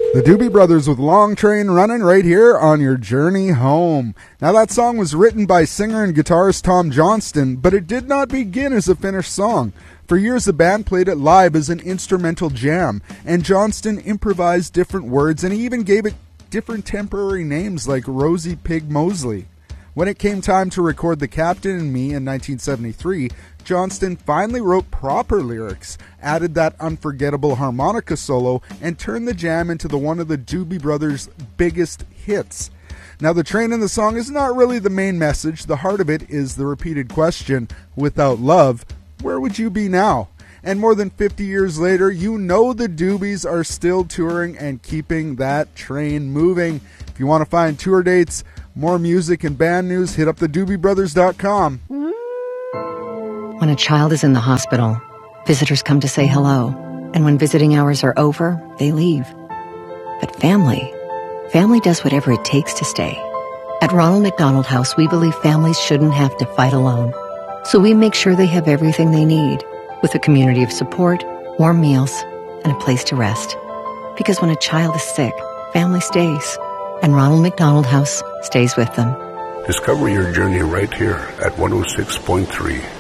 The Doobie Brothers with Long Train Running right here on your journey home. Now that song was written by singer and guitarist Tom Johnston, but it did not begin as a finished song. For years the band played it live as an instrumental jam, and Johnston improvised different words and he even gave it different temporary names like Rosie Pig Mosley. When it came time to record The Captain and Me in 1973, Johnston finally wrote proper lyrics, added that unforgettable harmonica solo, and turned the jam into one of the Doobie Brothers' biggest hits. Now, the train in the song is not really the main message. The heart of it is the repeated question, without love, where would you be now? And more than 50 years later, you know the Doobies are still touring and keeping that train moving. If you want to find tour dates, more music and band news, hit up theDoobieBrothers.com. When a child is in the hospital, visitors come to say hello. And when visiting hours are over, they leave. But family does whatever it takes to stay. At Ronald McDonald House, we believe families shouldn't have to fight alone. So we make sure they have everything they need, with a community of support, warm meals, and a place to rest. Because when a child is sick, family stays. And Ronald McDonald House stays with them. Discover your journey right here at 106.3